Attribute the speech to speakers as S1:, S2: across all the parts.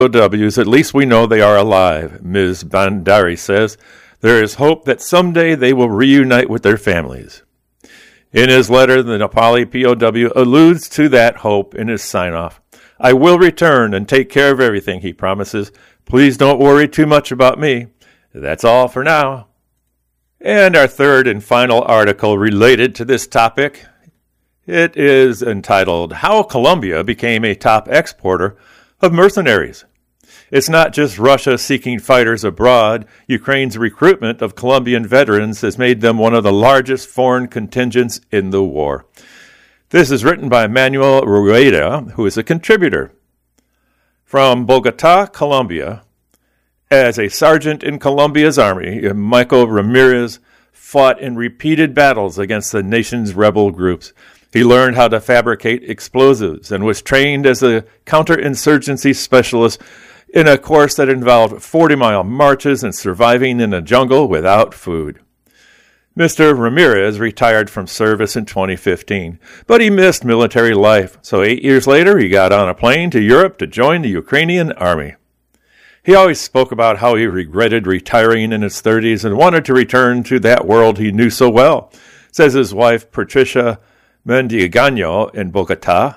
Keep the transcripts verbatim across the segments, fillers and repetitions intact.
S1: O Ws, at least we know they are alive, Miz Bandari says. There is hope that someday they will reunite with their families. In his letter, the Nepali P O W alludes to that hope in his sign-off. I will return and take care of everything, he promises. Please don't worry too much about me. That's all for now. And our third and final article related to this topic, it is entitled, How Colombia Became a Top Exporter of Mercenaries. It's not just Russia seeking fighters abroad. Ukraine's recruitment of Colombian veterans has made them one of the largest foreign contingents in the war. This is written by Manuel Rueda, who is a contributor. From Bogota, Colombia, as a sergeant in Colombia's army, Michael Ramirez fought in repeated battles against the nation's rebel groups. He learned how to fabricate explosives and was trained as a counterinsurgency specialist in a course that involved forty-mile marches and surviving in a jungle without food. Mister Ramirez retired from service in twenty fifteen, but he missed military life, so eight years later he got on a plane to Europe to join the Ukrainian army. He always spoke about how he regretted retiring in his thirties and wanted to return to that world he knew so well, says his wife Patricia Mendigaño in Bogota.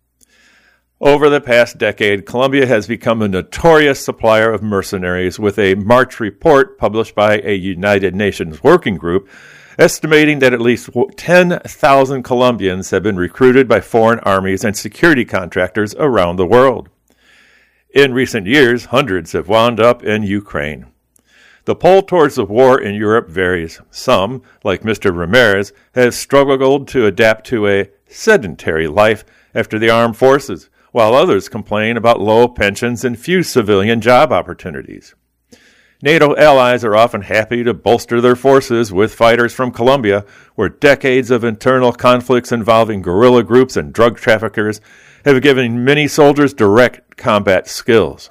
S1: Over the past decade, Colombia has become a notorious supplier of mercenaries, with a March report published by a United Nations working group estimating that at least ten thousand Colombians have been recruited by foreign armies and security contractors around the world. In recent years, hundreds have wound up in Ukraine. The pull towards the war in Europe varies. Some, like Mister Ramirez, have struggled to adapt to a sedentary life after the armed forces, while others complain about low pensions and few civilian job opportunities. NATO allies are often happy to bolster their forces with fighters from Colombia, where decades of internal conflicts involving guerrilla groups and drug traffickers have given many soldiers direct combat skills.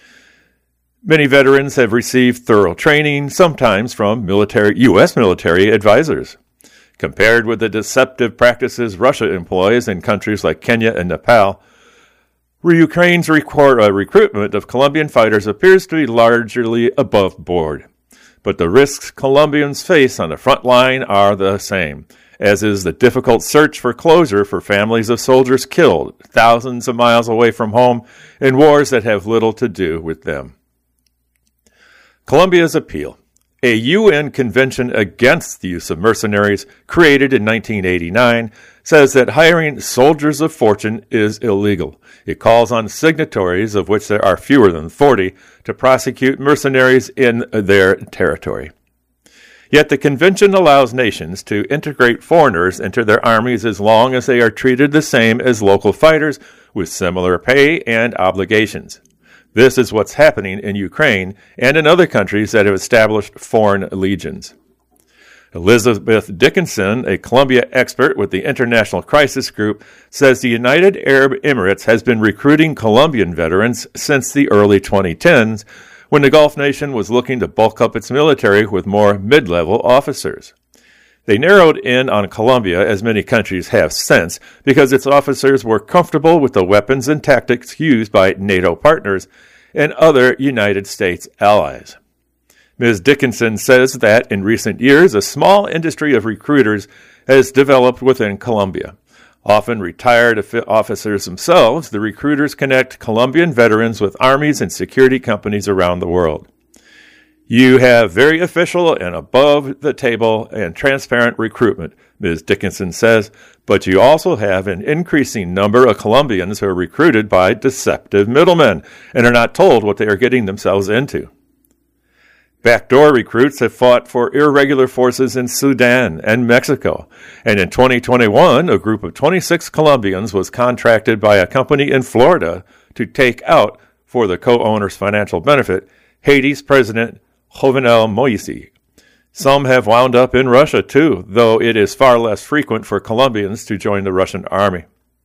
S1: Many veterans have received thorough training, sometimes from military U S military advisors. Compared with the deceptive practices Russia employs in countries like Kenya and Nepal, Ukraine's record, uh, recruitment of Colombian fighters appears to be largely above board. But the risks Colombians face on the front line are the same, as is the difficult search for closure for families of soldiers killed thousands of miles away from home in wars that have little to do with them. Colombia's appeal. A U N convention against the use of mercenaries, created in nineteen eighty-nine, says that hiring soldiers of fortune is illegal. It calls on signatories, of which there are fewer than forty, to prosecute mercenaries in their territory. Yet the convention allows nations to integrate foreigners into their armies as long as they are treated the same as local fighters with similar pay and obligations. This is what's happening in Ukraine and in other countries that have established foreign legions. Elizabeth Dickinson, a Colombia expert with the International Crisis Group, says the United Arab Emirates has been recruiting Colombian veterans since the early twenty tens, when the Gulf nation was looking to bulk up its military with more mid-level officers. They narrowed in on Colombia, as many countries have since, because its officers were comfortable with the weapons and tactics used by NATO partners and other United States allies. Miz Dickinson says that in recent years, a small industry of recruiters has developed within Colombia. Often retired officers themselves, the recruiters connect Colombian veterans with armies and security companies around the world. You have very official and above-the-table and transparent recruitment, Miz Dickinson says, but you also have an increasing number of Colombians who are recruited by deceptive middlemen and are not told what they are getting themselves into. Backdoor recruits have fought for irregular forces in Sudan and Mexico, and in twenty twenty-one, a group of twenty-six Colombians was contracted by a company in Florida to take out, for the co-owner's financial benefit, Haiti's President Jovenel Moïse. Some have wound up in Russia, too, though it is far less frequent for Colombians to join the Russian army.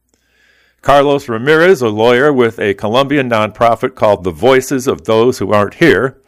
S1: Carlos Ramirez, a lawyer with a Colombian nonprofit called The Voices of Those Who Aren't Here,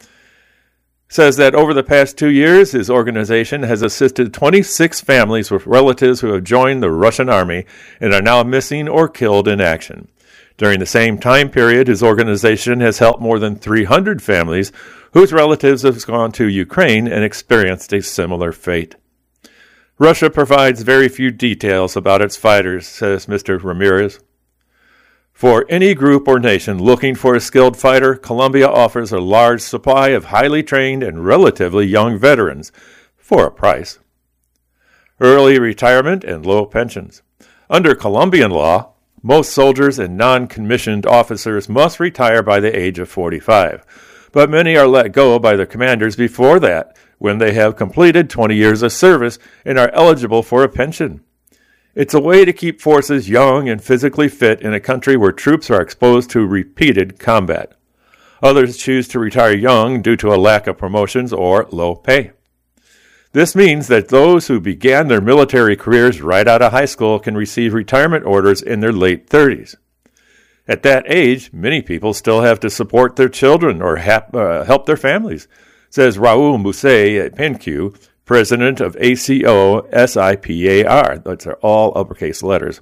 S1: says that over the past two years, his organization has assisted twenty-six families with relatives who have joined the Russian army and are now missing or killed in action. During the same time period, his organization has helped more than three hundred families whose relatives have gone to Ukraine and experienced a similar fate. Russia provides very few details about its fighters, says Mister Ramirez. For any group or nation looking for a skilled fighter, Colombia offers a large supply of highly trained and relatively young veterans for a price. Early retirement and low pensions. Under Colombian law, most soldiers and non-commissioned officers must retire by the age of forty-five, but many are let go by their commanders before that, when they have completed twenty years of service and are eligible for a pension. It's a way to keep forces young and physically fit in a country where troops are exposed to repeated combat. Others choose to retire young due to a lack of promotions or low pay. This means that those who began their military careers right out of high school can receive retirement orders in their late thirties. At that age, many people still have to support their children or hap, uh, help their families, says Raul Musay Pencu, president of A C O S I P A R. Those are all uppercase letters.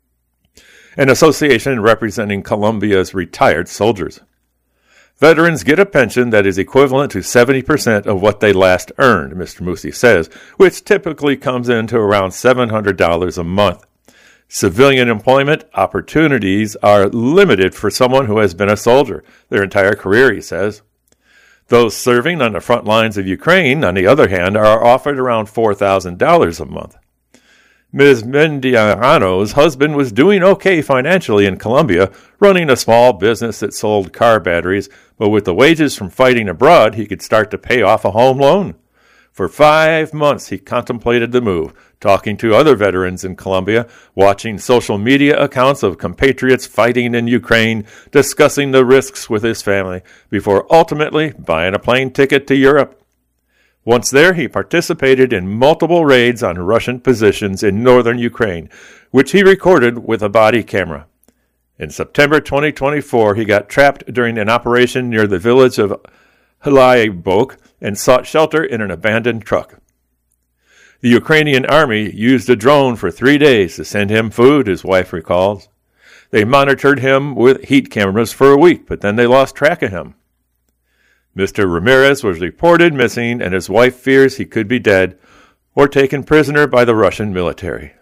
S1: An association representing Colombia's retired soldiers. Veterans get a pension that is equivalent to seventy percent of what they last earned, Mister Musi says, which typically comes into around seven hundred dollars a month. Civilian employment opportunities are limited for someone who has been a soldier their entire career, he says. Those serving on the front lines of Ukraine, on the other hand, are offered around four thousand dollars a month. Miz Mendiano's husband was doing okay financially in Colombia, running a small business that sold car batteries, but with the wages from fighting abroad, he could start to pay off a home loan. For five months, he contemplated the move, talking to other veterans in Colombia, watching social media accounts of compatriots fighting in Ukraine, discussing the risks with his family, before ultimately buying a plane ticket to Europe. Once there, he participated in multiple raids on Russian positions in northern Ukraine, which he recorded with a body camera. In September twenty twenty-four, he got trapped during an operation near the village of Hlaibok and sought shelter in an abandoned truck. The Ukrainian army used a drone for three days to send him food, his wife recalls. They monitored him with heat cameras for a week, but then they lost track of him. Mister Ramirez was reported missing, and his wife fears he could be dead or taken prisoner by the Russian military.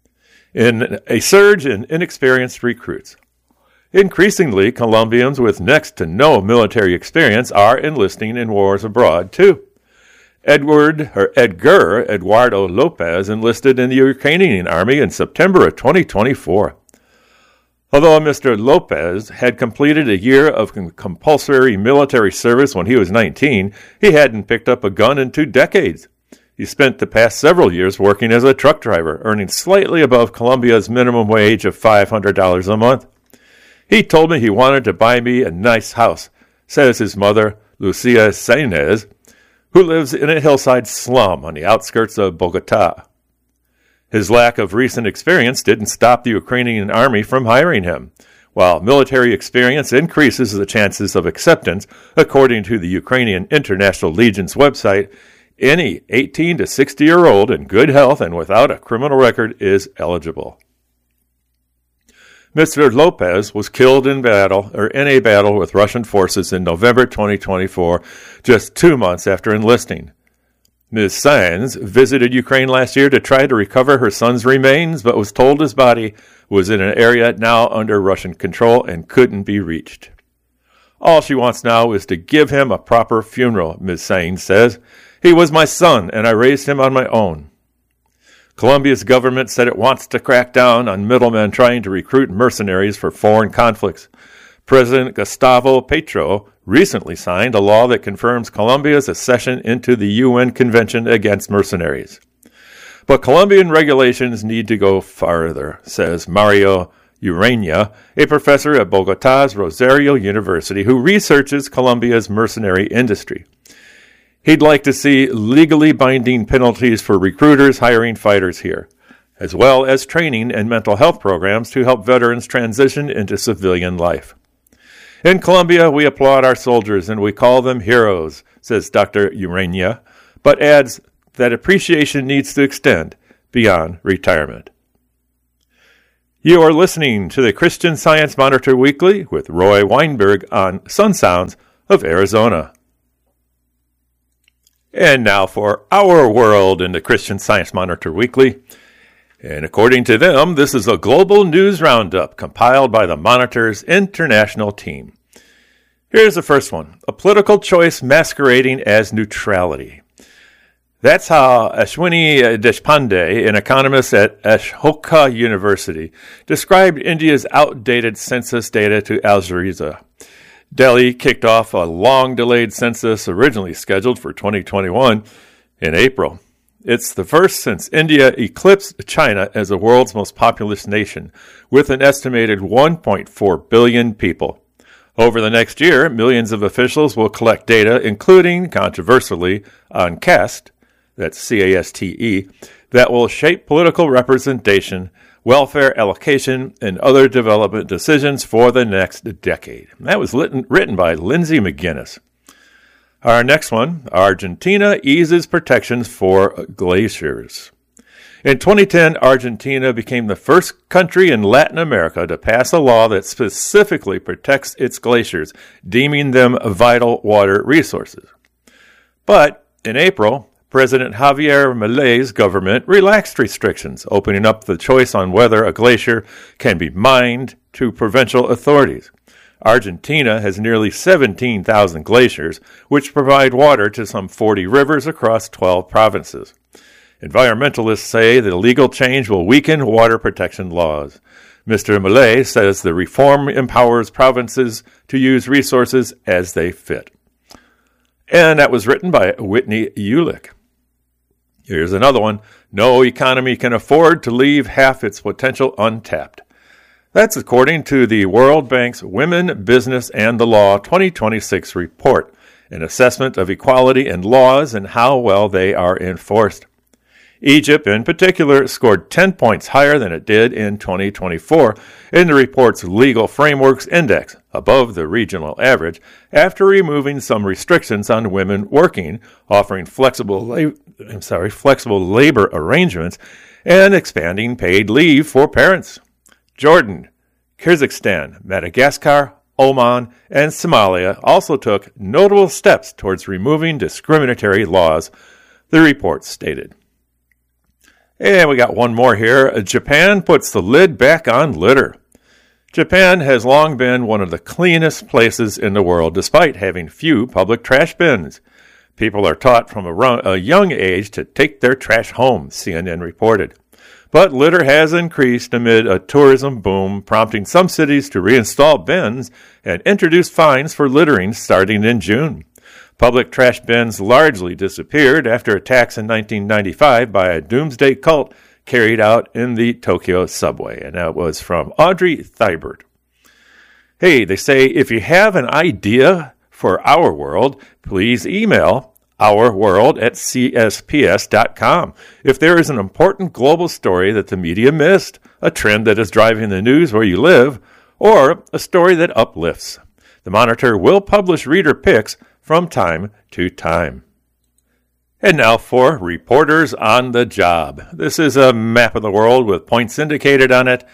S1: In a surge in inexperienced recruits. Increasingly, Colombians with next to no military experience are enlisting in wars abroad, too. Edward, or Edgar Eduardo Lopez enlisted in the Ukrainian army in September of twenty twenty-four. Although Mister Lopez had completed a year of compulsory military service when he was nineteen, he hadn't picked up a gun in two decades. He spent the past several years working as a truck driver, earning slightly above Colombia's minimum wage of five hundred dollars a month. He told me he wanted to buy me a nice house, says his mother, Lucia Sainez, who lives in a hillside slum on the outskirts of Bogota. His lack of recent experience didn't stop the Ukrainian army from hiring him. While military experience increases the chances of acceptance, according to the Ukrainian International Legion's website, any eighteen to sixty-year-old in good health and without a criminal record is eligible. Mister Lopez was killed in battle or in a battle with Russian forces in November twenty twenty-four, just two months after enlisting. Miz Sainz visited Ukraine last year to try to recover her son's remains, but was told his body was in an area now under Russian control and couldn't be reached. All she wants now is to give him a proper funeral, Miz Sainz says. He was my son, and I raised him on my own. Colombia's government said it wants to crack down on middlemen trying to recruit mercenaries for foreign conflicts. President Gustavo Petro recently signed a law that confirms Colombia's accession into the U N Convention Against Mercenaries. But Colombian regulations need to go farther, says Mario Urania, a professor at Bogota's Rosario University who researches Colombia's mercenary industry. He'd like to see legally binding penalties for recruiters hiring fighters here, as well as training and mental health programs to help veterans transition into civilian life. In Colombia, we applaud our soldiers and we call them heroes, says Doctor Urania, but adds that appreciation needs to extend beyond retirement. You are listening to the Christian Science Monitor Weekly with Roy Weinberg on Sun Sounds of Arizona. And now for Our World in the Christian Science Monitor Weekly. And according to them, this is a global news roundup compiled by the Monitor's international team. Here's the first one, a political choice masquerading as neutrality. That's how Ashwini Deshpande, an economist at Ashoka University, described India's outdated census data to Al Jazeera. Delhi kicked off a long-delayed census originally scheduled for twenty twenty-one in April. It's the first since India eclipsed China as the world's most populous nation, with an estimated one point four billion people. Over the next year, millions of officials will collect data, including, controversially, on caste, that's C A S T E, that will shape political representation, welfare allocation, and other development decisions for the next decade. That was written, written by Lindsay McGuinness. Our next one, Argentina eases protections for glaciers. In twenty ten, Argentina became the first country in Latin America to pass a law that specifically protects its glaciers, deeming them vital water resources. But in April, President Javier Milei's government relaxed restrictions, opening up the choice on whether a glacier can be mined to provincial authorities. Argentina has nearly seventeen thousand glaciers, which provide water to some forty rivers across twelve provinces. Environmentalists say the legal change will weaken water protection laws. Mister Milei says the reform empowers provinces to use resources as they fit. And that was written by Whitney Ulick. Here's another one. No economy can afford to leave half its potential untapped. That's according to the World Bank's Women, Business, and the Law twenty twenty-six report, an assessment of equality and laws and how well they are enforced. Egypt, in particular, scored ten points higher than it did in twenty twenty-four in the report's Legal Frameworks Index, above the regional average, after removing some restrictions on women working, offering flexible, la- I'm sorry, flexible labor arrangements, and expanding paid leave for parents. Jordan, Kyrgyzstan, Madagascar, Oman, and Somalia also took notable steps towards removing discriminatory laws, the report stated. And we got one more here. Japan puts the lid back on litter. Japan has long been one of the cleanest places in the world, despite having few public trash bins. People are taught from a, run- a young age to take their trash home, C N N reported. But litter has increased amid a tourism boom, prompting some cities to reinstall bins and introduce fines for littering starting in June. Public trash bins largely disappeared after attacks in nineteen ninety-five by a doomsday cult carried out in the Tokyo subway. And that was from Audrey Thibert. Hey, they say if you have an idea for Our World, please email ourworld at c s p s dot com. If there is an important global story that the media missed, a trend that is driving the news where you live, or a story that uplifts, the Monitor will publish reader picks from time to time. And now for Reporters on the Job. This is a map of the world with points indicated on it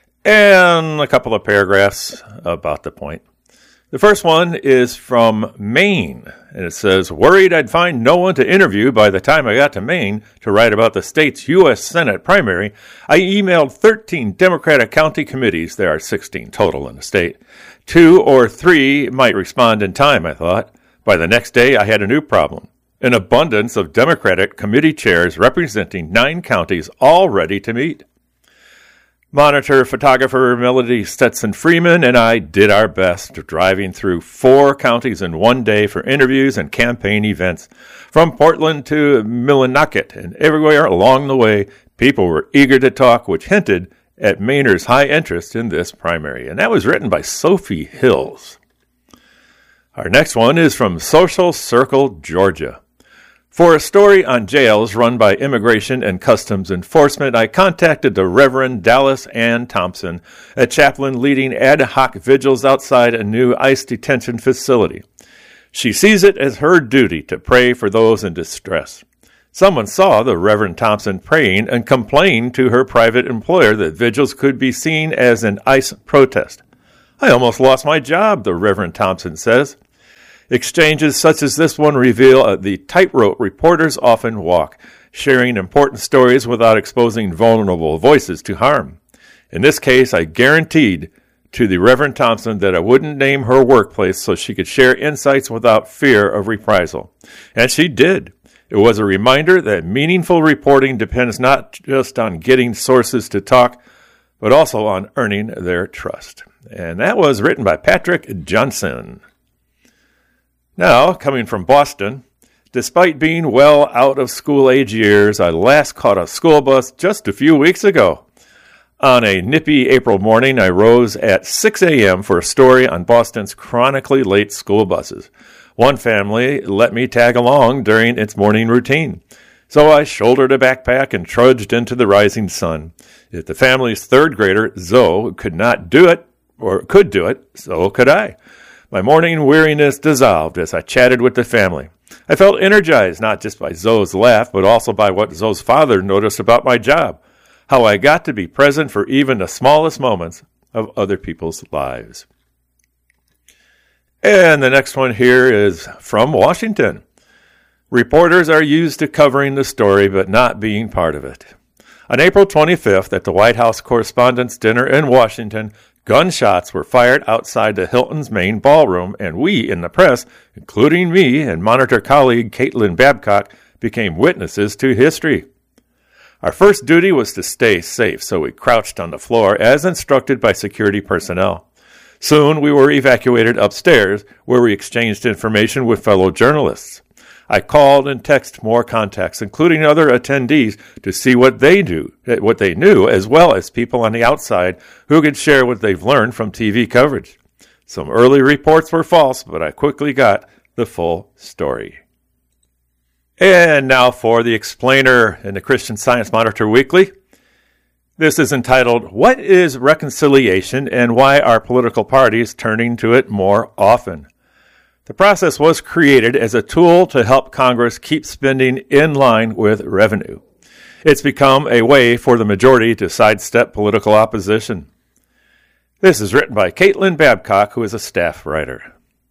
S1: and a couple of paragraphs about the point. The first one is from Maine, and it says, worried I'd find no one to interview by the time I got to Maine to write about the state's U S Senate primary, I emailed thirteen Democratic county committees. There are sixteen total in the state. Two or three might respond in time, I thought. By the next day, I had a new problem. An abundance of Democratic committee chairs representing nine counties all ready to meet. Monitor photographer Melody Stetson Freeman and I did our best, driving through four counties in one day for interviews and campaign events. From Portland to Millinocket and everywhere along the way, people were eager to talk, which hinted at Mainers' high interest in this primary. And that was written by Sophie Hills. Our next one is from Social Circle, Georgia. For a story on jails run by Immigration and Customs Enforcement, I contacted the Reverend Dallas Ann Thompson, a chaplain leading ad hoc vigils outside a new ICE detention facility. She sees it as her duty to pray for those in distress. Someone saw the Reverend Thompson praying and complained to her private employer that vigils could be seen as an ICE protest. I almost lost my job, the Reverend Thompson says. Exchanges such as this one reveal the tightrope reporters often walk, sharing important stories without exposing vulnerable voices to harm. In this case, I guaranteed to the Reverend Thompson that I wouldn't name her workplace so she could share insights without fear of reprisal. And she did. It was a reminder that meaningful reporting depends not just on getting sources to talk, but also on earning their trust. And that was written by Patrick Johnson. Now, coming from Boston, despite being well out of school-age years, I last caught a school bus just a few weeks ago. On a nippy April morning, I rose at six a.m. for a story on Boston's chronically late school buses. One family let me tag along during its morning routine, so I shouldered a backpack and trudged into the rising sun. If the family's third grader, Zoe, could not do it, or could do it, so could I. My morning weariness dissolved as I chatted with the family. I felt energized not just by Zoe's laugh, but also by what Zoe's father noticed about my job, how I got to be present for even the smallest moments of other people's lives. And the next one here is from Washington. Reporters are used to covering the story but not being part of it. On April twenty-fifth, at the White House Correspondents' Dinner in Washington, gunshots were fired outside the Hilton's main ballroom, and we in the press, including me and Monitor colleague Caitlin Babcock, became witnesses to history. Our first duty was to stay safe, so we crouched on the floor as instructed by security personnel. Soon we were evacuated upstairs, where we exchanged information with fellow journalists. I called and texted more contacts, including other attendees, to see what they do, what they knew, as well as people on the outside who could share what they've learned from T V coverage. Some early reports were false, but I quickly got the full story. And now for the explainer in the Christian Science Monitor Weekly. This is entitled, What is Reconciliation and Why Are Political Parties Turning to It More Often? The process was created as a tool to help Congress keep spending in line with revenue. It's become a way for the majority to sidestep political opposition. This is written by Caitlin Babcock, who is a staff writer.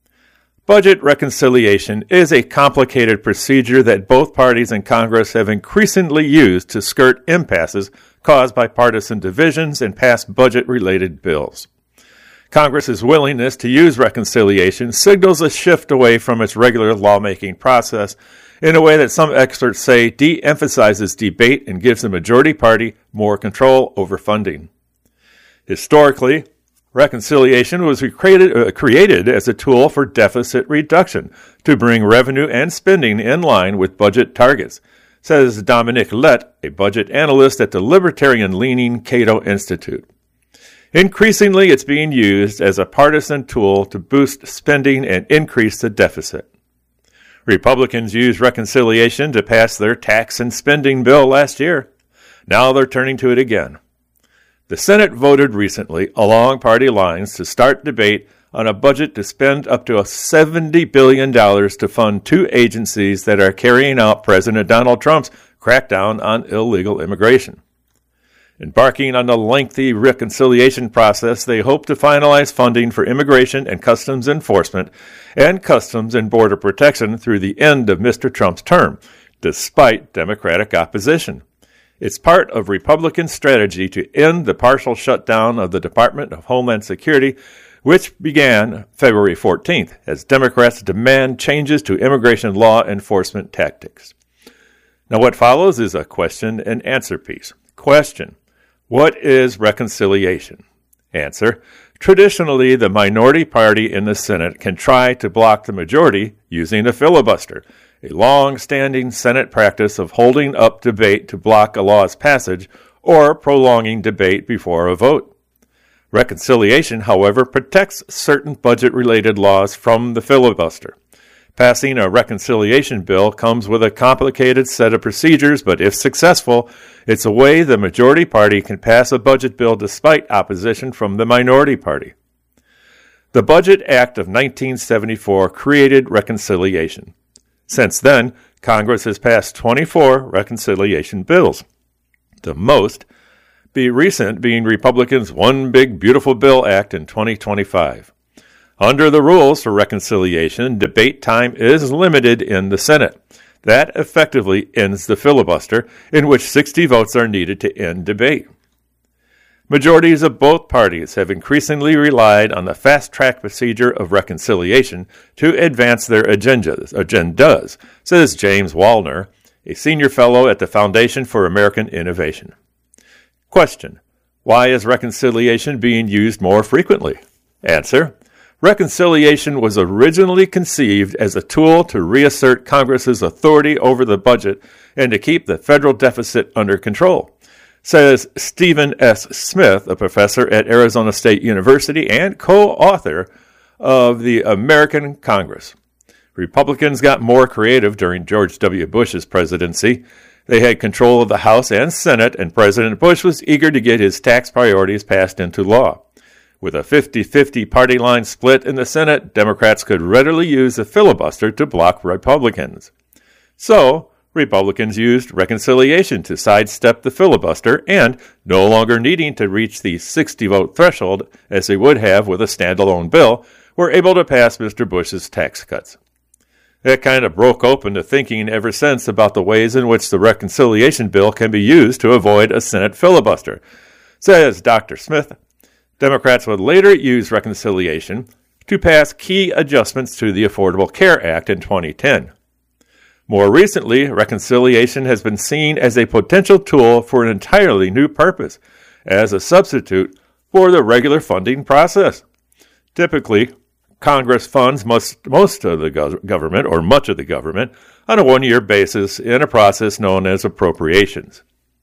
S1: Budget reconciliation is a complicated procedure that both parties in Congress have increasingly used to skirt impasses caused by partisan divisions and pass budget-related bills. Congress's willingness to use reconciliation signals a shift away from its regular lawmaking process in a way that some experts say de-emphasizes debate and gives the majority party more control over funding. Historically, reconciliation was created, uh, created as a tool for deficit reduction to bring revenue and spending in line with budget targets, says Dominic Lett, a budget analyst at the libertarian-leaning Cato Institute. Increasingly, it's being used as a partisan tool to boost spending and increase the deficit. Republicans used reconciliation to pass their tax and spending bill last year. Now they're turning to it again. The Senate voted recently, along party lines, to start debate on a budget to spend up to seventy billion dollars to fund two agencies that are carrying out President Donald Trump's crackdown on illegal immigration. Embarking on the lengthy reconciliation process, they hope to finalize funding for immigration and customs enforcement and customs and border protection through the end of Mister Trump's term, despite Democratic opposition. It's part of Republican strategy to end the partial shutdown of the Department of Homeland Security, which began February fourteenth, as Democrats demand changes to immigration law enforcement tactics. Now, what follows is a question and answer piece. Question: what is reconciliation? Answer: traditionally, the minority party in the Senate can try to block the majority using a filibuster, a long-standing Senate practice of holding up debate to block a law's passage or prolonging debate before a vote. Reconciliation, however, protects certain budget-related laws from the filibuster. Passing a reconciliation bill comes with a complicated set of procedures, but if successful, it's a way the majority party can pass a budget bill despite opposition from the minority party. The Budget Act of nineteen seventy-four created reconciliation. Since then, Congress has passed twenty-four reconciliation bills, the most be recent being Republicans' One Big Beautiful Bill Act in twenty twenty-five. Under the rules for reconciliation, debate time is limited in the Senate. That effectively ends the filibuster, in which sixty votes are needed to end debate. Majorities of both parties have increasingly relied on the fast-track procedure of reconciliation to advance their agendas, agendas, says James Wallner, a senior fellow at the Foundation for American Innovation. Question: why is reconciliation being used more frequently? Answer: reconciliation was originally conceived as a tool to reassert Congress's authority over the budget and to keep the federal deficit under control, says Stephen S. Smith, a professor at Arizona State University and co-author of The American Congress. Republicans got more creative during George W. Bush's presidency. They had control of the House and Senate, and President Bush was eager to get his tax priorities passed into law. With a fifty-fifty party line split in the Senate, Democrats could readily use the filibuster to block Republicans. So, Republicans used reconciliation to sidestep the filibuster and, no longer needing to reach the sixty-vote threshold as they would have with a standalone bill, were able to pass Mister Bush's tax cuts. That kind of broke open the thinking ever since about the ways in which the reconciliation bill can be used to avoid a Senate filibuster, says Doctor Smith. Democrats would later use reconciliation to pass key adjustments to the Affordable Care Act in twenty ten. More recently, reconciliation has been seen as a potential tool for an entirely new purpose, as a substitute for the regular funding process. Typically, Congress funds most, most of the go- government, or much of the government, on a one-year basis in a process known as appropriations.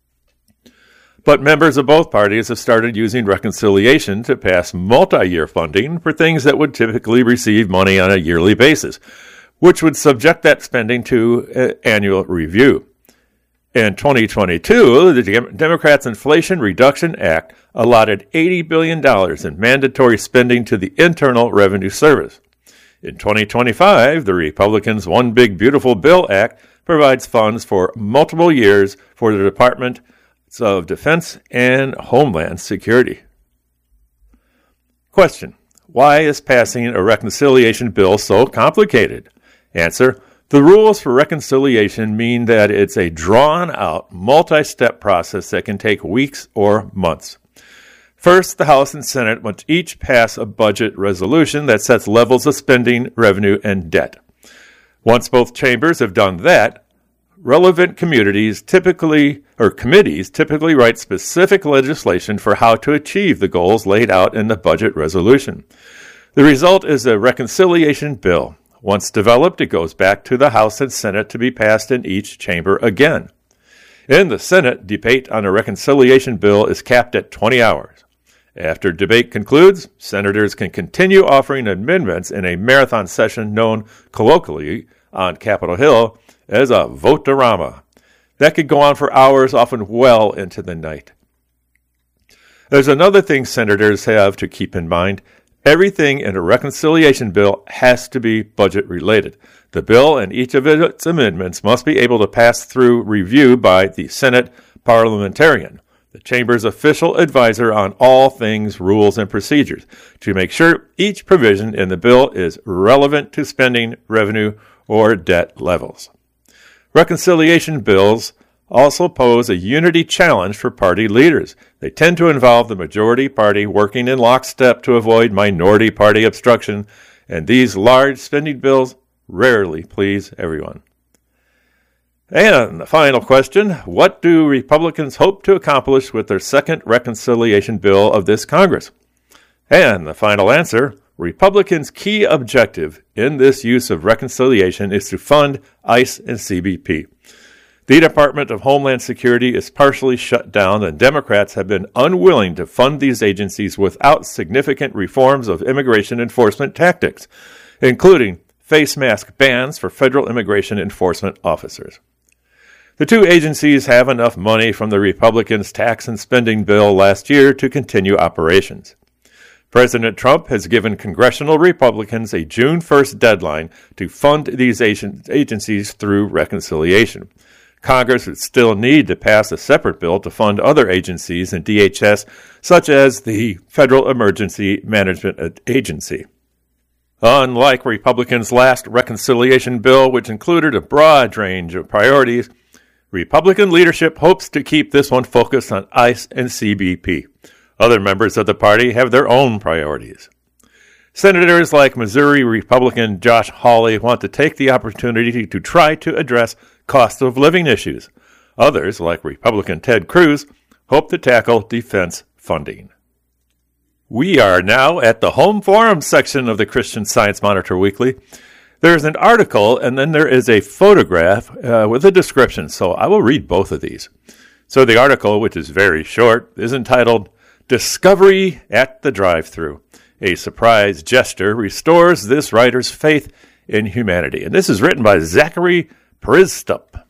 S1: But members of both parties have started using reconciliation to pass multi-year funding for things that would typically receive money on a yearly basis, which would subject that spending to an annual review. In twenty twenty-two, the Democrats' Inflation Reduction Act allotted eighty billion dollars in mandatory spending to the Internal Revenue Service. In twenty twenty-five, the Republicans' One Big Beautiful Bill Act provides funds for multiple years for the Departments of Defense and Homeland Security. Question: why is passing a reconciliation bill so complicated? Answer: the rules for reconciliation mean that it's a drawn-out, multi-step process that can take weeks or months. First, the House and Senate must each pass a budget resolution that sets levels of spending, revenue, and debt. Once both chambers have done that, relevant communities typically, or committees typically write specific legislation for how to achieve the goals laid out in the budget resolution. The result is a reconciliation bill. Once developed, it goes back to the House and Senate to be passed in each chamber again. In the Senate, debate on a reconciliation bill is capped at twenty hours. After debate concludes, senators can continue offering amendments in a marathon session known colloquially on Capitol Hill as a vote-a-rama. That could go on for hours, often well into the night. There's another thing senators have to keep in mind. Everything in a reconciliation bill has to be budget-related. The bill and each of its amendments must be able to pass through review by the Senate parliamentarian, the chamber's official advisor on all things rules and procedures, to make sure each provision in the bill is relevant to spending, revenue, or debt levels. Reconciliation bills also pose a unity challenge for party leaders. They tend to involve the majority party working in lockstep to avoid minority party obstruction, and these large spending bills rarely please everyone. And the final question: what do Republicans hope to accomplish with their second reconciliation bill of this Congress? And the final answer: Republicans' key objective in this use of reconciliation is to fund ICE and C B P. The Department of Homeland Security is partially shut down, and Democrats have been unwilling to fund these agencies without significant reforms of immigration enforcement tactics, including face mask bans for federal immigration enforcement officers. The two agencies have enough money from the Republicans' tax and spending bill last year to continue operations. President Trump has given congressional Republicans a June first deadline to fund these agencies through reconciliation. Congress would still need to pass a separate bill to fund other agencies in D H S, such as the Federal Emergency Management Agency. Unlike Republicans' last reconciliation bill, which included a broad range of priorities, Republican leadership hopes to keep this one focused on ICE and C B P. Other members of the party have their own priorities. Senators like Missouri Republican Josh Hawley want to take the opportunity to try to address cost of living issues. Others, like Republican Ted Cruz, hope to tackle defense funding. We are now at the Home Forum section of the Christian Science Monitor Weekly. There's an article, and then there is a photograph uh, with a description, so I will read both of these. So the article, which is very short, is entitled, Discovery at the Drive-Thru. A surprise gesture restores this writer's faith in humanity. And this is written by Zachary Pristup.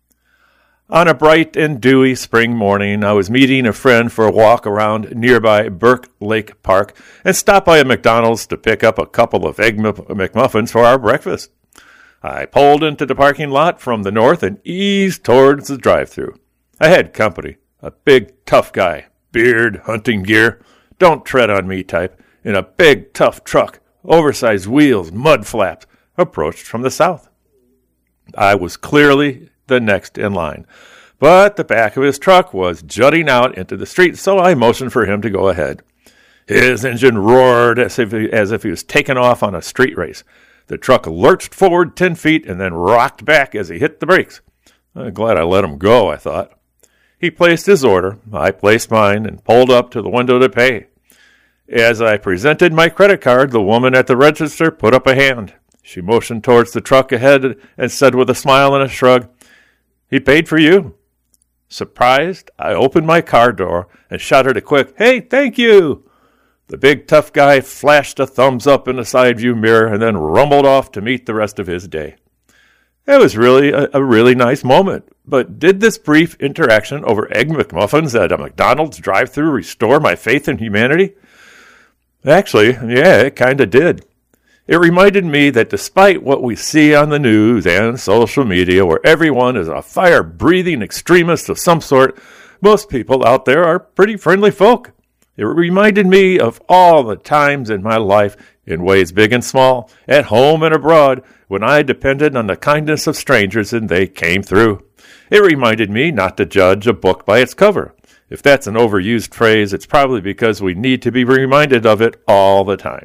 S1: On a bright and dewy spring morning, I was meeting a friend for a walk around nearby Burke Lake Park and stopped by a McDonald's to pick up a couple of Egg McMuffins for our breakfast. I pulled into the parking lot from the north and eased towards the drive-thru. I had company, a big, tough guy, beard, hunting gear, don't tread on me type, in a big, tough truck, oversized wheels, mud flaps, approached from the south. I was clearly the next in line, but the back of his truck was jutting out into the street, so I motioned for him to go ahead. His engine roared as if he, as if he was taking off on a street race. The truck lurched forward ten feet and then rocked back as he hit the brakes. I'm glad I let him go, I thought. He placed his order, I placed mine, and pulled up to the window to pay. As I presented my credit card, the woman at the register put up a hand. She motioned towards the truck ahead and said with a smile and a shrug, "He paid for you." Surprised, I opened my car door and shouted a quick, "Hey, thank you!" The big tough guy flashed a thumbs up in the side view mirror and then rumbled off to meet the rest of his day. It was really a, a really nice moment, but did this brief interaction over Egg McMuffins at a McDonald's drive-thru restore my faith in humanity? Actually, yeah, it kind of did. It reminded me that despite what we see on the news and social media, where everyone is a fire-breathing extremist of some sort, most people out there are pretty friendly folk. It reminded me of all the times in my life, in ways big and small, at home and abroad, when I depended on the kindness of strangers and they came through. It reminded me not to judge a book by its cover. If that's an overused phrase, it's probably because we need to be reminded of it all the time.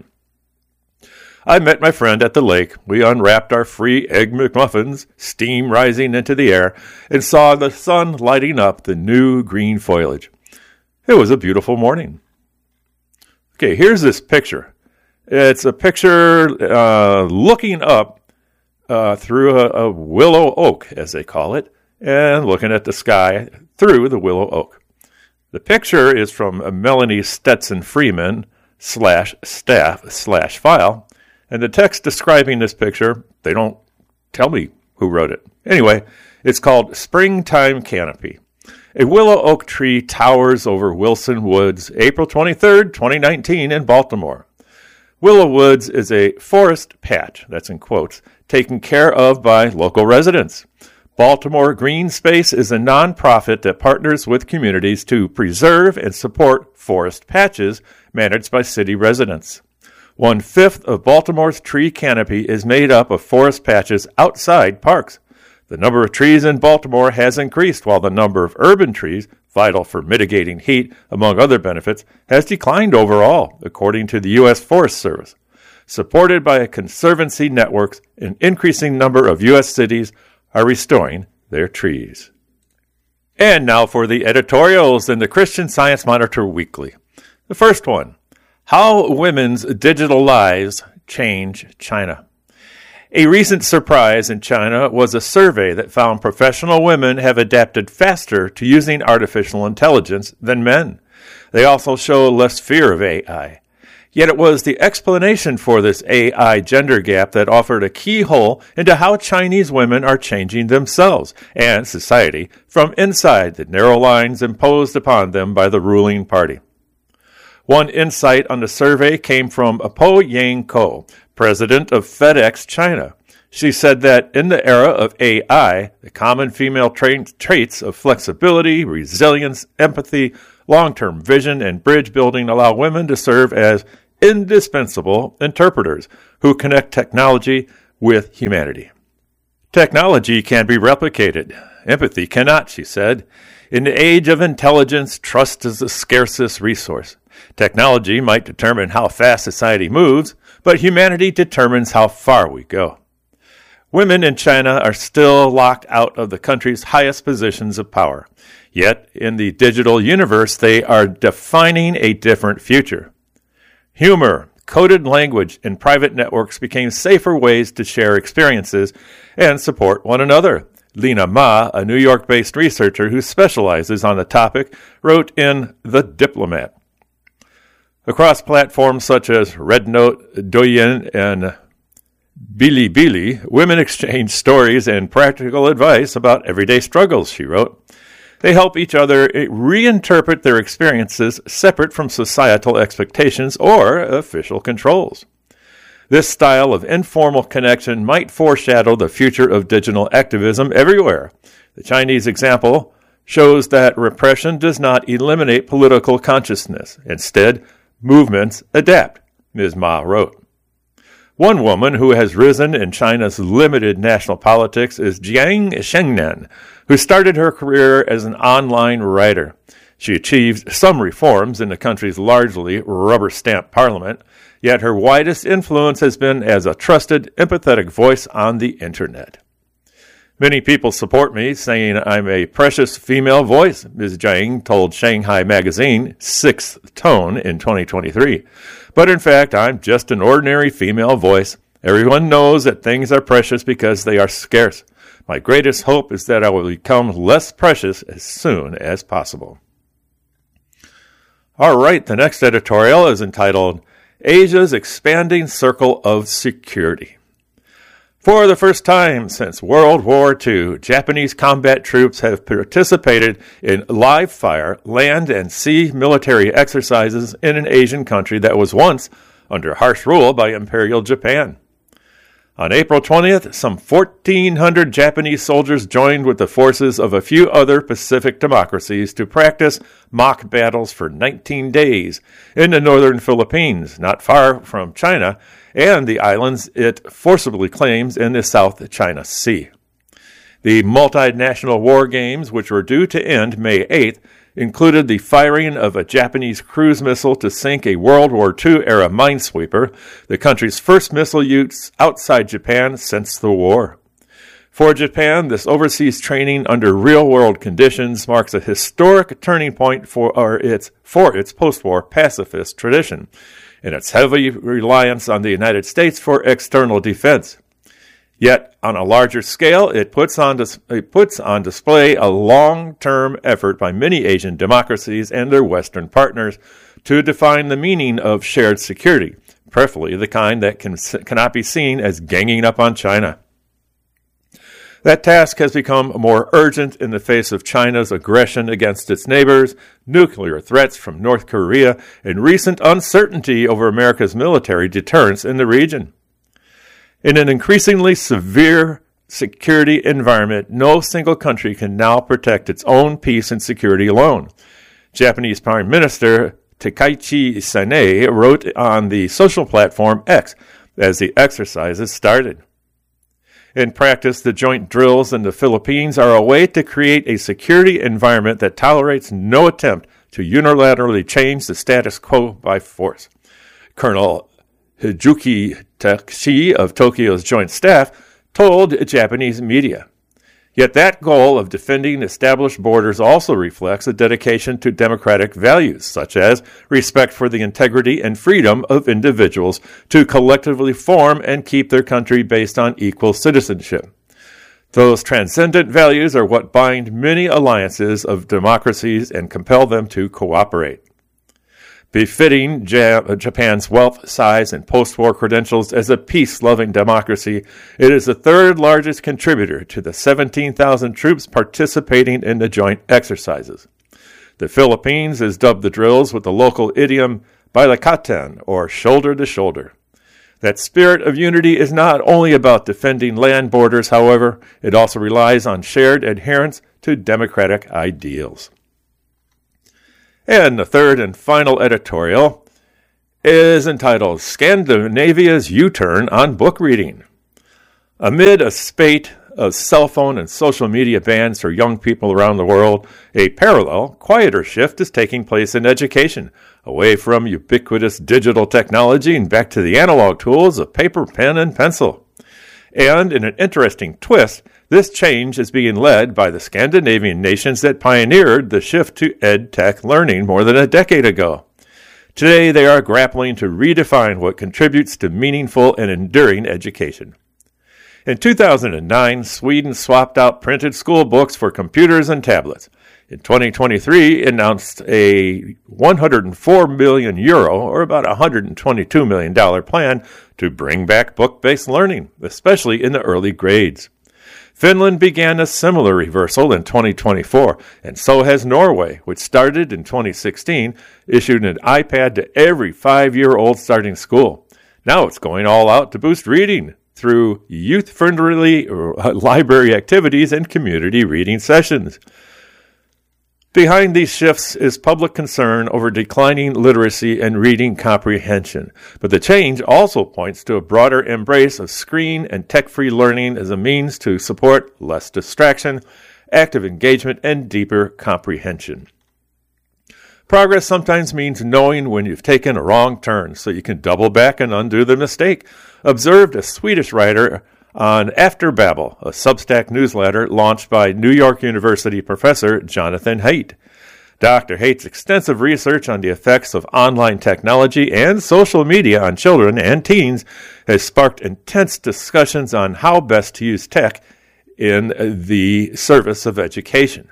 S1: I met my friend at the lake. We unwrapped our free Egg McMuffins, steam rising into the air, and saw the sun lighting up the new green foliage. It was a beautiful morning. Okay, here's this picture. It's a picture uh, looking up uh, through a, a willow oak, as they call it, and looking at the sky through the willow oak. The picture is from Melanie Stetson Freeman slash staff slash file, and the text describing this picture, they don't tell me who wrote it. Anyway, it's called Springtime Canopy. A willow oak tree towers over Wilson Woods, April twenty-third, twenty nineteen, in Baltimore. Willow Woods is a forest patch, that's in quotes, taken care of by local residents. Baltimore Green Space is a nonprofit that partners with communities to preserve and support forest patches managed by city residents. One-fifth of Baltimore's tree canopy is made up of forest patches outside parks. The number of trees in Baltimore has increased, while the number of urban trees, vital for mitigating heat, among other benefits, has declined overall, according to the U S Forest Service. Supported by a conservancy networks, an increasing number of U S cities are restoring their trees. And now for the editorials in the Christian Science Monitor Weekly. The first one, How Women's Digital Lives Change China. A recent surprise in China was a survey that found professional women have adapted faster to using artificial intelligence than men. They also show less fear of A I. Yet it was the explanation for this A I gender gap that offered a keyhole into how Chinese women are changing themselves and society from inside the narrow lines imposed upon them by the ruling party. One insight on the survey came from Po Yang Ko, president of FedEx China. She said that in the era of A I, the common female tra- traits of flexibility, resilience, empathy, long-term vision, and bridge building allow women to serve as indispensable interpreters who connect technology with humanity. Technology can be replicated. Empathy cannot, she said. In the age of intelligence, trust is the scarcest resource. Technology might determine how fast society moves, but humanity determines how far we go. Women in China are still locked out of the country's highest positions of power. Yet, in the digital universe, they are defining a different future. Humor, coded language, and private networks became safer ways to share experiences and support one another. Lena Ma, a New York-based researcher who specializes on the topic, wrote in The Diplomat. Across platforms such as RedNote, Douyin, and Bilibili, women exchange stories and practical advice about everyday struggles, she wrote. They help each other reinterpret their experiences separate from societal expectations or official controls. This style of informal connection might foreshadow the future of digital activism everywhere. The Chinese example shows that repression does not eliminate political consciousness. Instead, movements adapt, Miz Ma wrote. One woman who has risen in China's limited national politics is Jiang Shengnan, who started her career as an online writer. She achieved some reforms in the country's largely rubber-stamped parliament, yet her widest influence has been as a trusted, empathetic voice on the internet. Many people support me, saying I'm a precious female voice, Miz Jiang told Shanghai Magazine Sixth Tone in twenty twenty-three. But in fact, I'm just an ordinary female voice. Everyone knows that things are precious because they are scarce. My greatest hope is that I will become less precious as soon as possible. All right, the next editorial is entitled Asia's Expanding Circle of Security. For the first time since World War Two, Japanese combat troops have participated in live-fire land and sea military exercises in an Asian country that was once under harsh rule by Imperial Japan. On April twentieth, some fourteen hundred Japanese soldiers joined with the forces of a few other Pacific democracies to practice mock battles for nineteen days in the northern Philippines, not far from China, and the islands it forcibly claims in the South China Sea. The multinational war games, which were due to end May eighth, included the firing of a Japanese cruise missile to sink a World War Two-era minesweeper, the country's first missile use outside Japan since the war. For Japan, this overseas training under real-world conditions marks a historic turning point for or its, for its post-war pacifist tradition, and its heavy reliance on the United States for external defense. Yet, on a larger scale, it puts on, dis- it puts on display a long-term effort by many Asian democracies and their Western partners to define the meaning of shared security, preferably the kind that can, cannot be seen as ganging up on China. That task has become more urgent in the face of China's aggression against its neighbors, nuclear threats from North Korea, and recent uncertainty over America's military deterrence in the region. In an increasingly severe security environment, no single country can now protect its own peace and security alone. Japanese Prime Minister Takaichi Sanae wrote on the social platform X as the exercises started. In practice, the joint drills in the Philippines are a way to create a security environment that tolerates no attempt to unilaterally change the status quo by force. Colonel Hijuki Takeshi of Tokyo's Joint Staff told Japanese media. Yet that goal of defending established borders also reflects a dedication to democratic values, such as respect for the integrity and freedom of individuals to collectively form and keep their country based on equal citizenship. Those transcendent values are what bind many alliances of democracies and compel them to cooperate. Befitting Japan's wealth, size, and post-war credentials as a peace-loving democracy, it is the third largest contributor to the seventeen thousand troops participating in the joint exercises. The Philippines has dubbed the drills with the local idiom, by Lakatan, or shoulder to shoulder. That spirit of unity is not only about defending land borders, however, it also relies on shared adherence to democratic ideals. And the third and final editorial is entitled Scandinavia's U-Turn on Book Reading. Amid a spate of cell phone and social media bans for young people around the world, a parallel, quieter shift is taking place in education, away from ubiquitous digital technology and back to the analog tools of paper, pen, and pencil. And in an interesting twist, this change is being led by the Scandinavian nations that pioneered the shift to ed-tech learning more than a decade ago. Today, they are grappling to redefine what contributes to meaningful and enduring education. In two thousand nine, Sweden swapped out printed school books for computers and tablets. In twenty twenty-three, it announced a one hundred four million euro, or about one hundred twenty-two million dollars plan to bring back book-based learning, especially in the early grades. Finland began a similar reversal in twenty twenty-four, and so has Norway, which started in twenty sixteen, issued an iPad to every five-year-old starting school. Now it's going all out to boost reading through youth-friendly library activities and community reading sessions. Behind these shifts is public concern over declining literacy and reading comprehension, but the change also points to a broader embrace of screen and tech-free learning as a means to support less distraction, active engagement, and deeper comprehension. Progress sometimes means knowing when you've taken a wrong turn so you can double back and undo the mistake, observed a Swedish writer on After Babel, a Substack newsletter launched by New York University professor Jonathan Haidt. Doctor Haidt's extensive research on the effects of online technology and social media on children and teens has sparked intense discussions on how best to use tech in the service of education.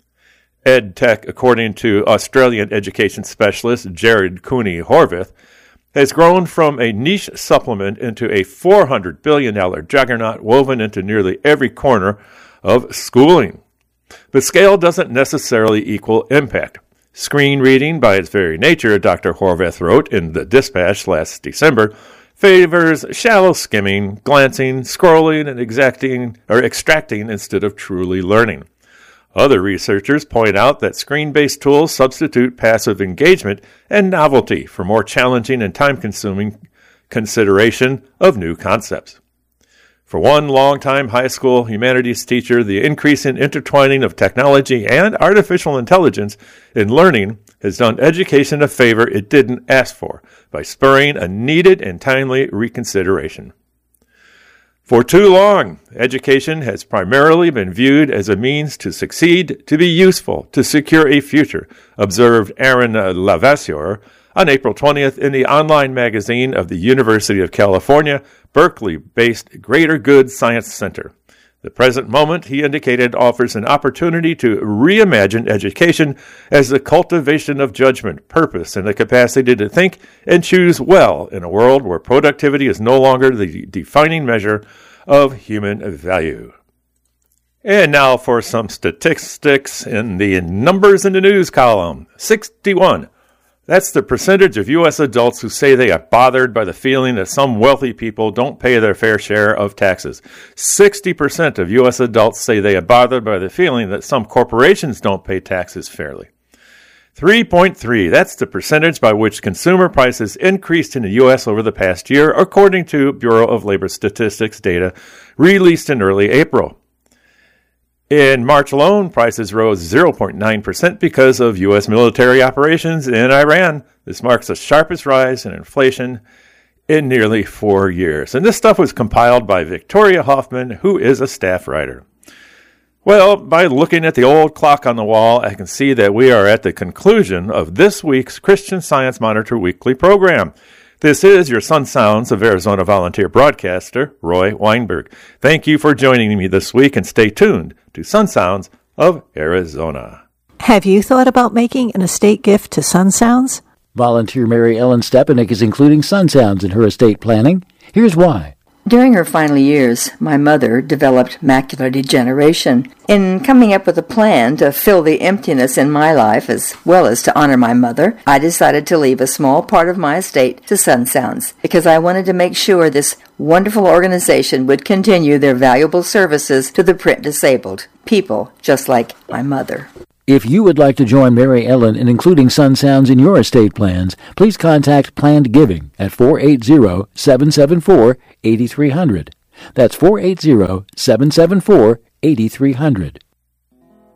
S1: EdTech, according to Australian education specialist Jared Cooney-Horvath, has grown from a niche supplement into a four hundred billion dollars juggernaut woven into nearly every corner of schooling. But scale doesn't necessarily equal impact. Screen reading, by its very nature, Doctor Horvath wrote in The Dispatch last December, favors shallow skimming, glancing, scrolling, and exacting or extracting instead of truly learning. Other researchers point out that screen-based tools substitute passive engagement and novelty for more challenging and time-consuming consideration of new concepts. For one longtime high school humanities teacher, the increasing intertwining of technology and artificial intelligence in learning has done education a favor it didn't ask for by spurring a needed and timely reconsideration. For too long, education has primarily been viewed as a means to succeed, to be useful, to secure a future, observed Aaron Lavasseur on April twentieth in the online magazine of the University of California, Berkeley-based Greater Good Science Center. The present moment, he indicated, offers an opportunity to reimagine education as the cultivation of judgment, purpose, and the capacity to think and choose well in a world where productivity is no longer the defining measure of human value. And now for some statistics in the numbers in the news column. sixty-one. That's the percentage of U S adults who say they are bothered by the feeling that some wealthy people don't pay their fair share of taxes. sixty percent of U S adults say they are bothered by the feeling that some corporations don't pay taxes fairly. three point three, that's the percentage by which consumer prices increased in the U S over the past year, according to Bureau of Labor Statistics data released in early April. In March alone, prices rose zero point nine percent because of U S military operations in Iran. This marks the sharpest rise in inflation in nearly four years. And this stuff was compiled by Victoria Hoffman, who is a staff writer. Well, by looking at the old clock on the wall, I can see that we are at the conclusion of this week's Christian Science Monitor weekly program. This is your Sun Sounds of Arizona volunteer broadcaster, Roy Weinberg. Thank you for joining me this week, and stay tuned to Sun Sounds of Arizona.
S2: Have you thought about making an estate gift to Sun Sounds?
S3: Volunteer Mary Ellen Stepanek is including Sun Sounds in her estate planning. Here's why. During her final years, my mother developed macular degeneration. In coming up with a plan to fill the emptiness in my life as well as to honor my mother, I decided to leave a small part of my estate to Sun Sounds because I wanted to make sure this wonderful organization would continue their valuable services to the print disabled, people just like my mother.
S4: If you would like to join Mary Ellen in including Sun Sounds in your estate plans, please contact Planned Giving at four eight zero, seven seven four, eight three zero zero. That's four eight zero, seven seven four, eight three zero zero.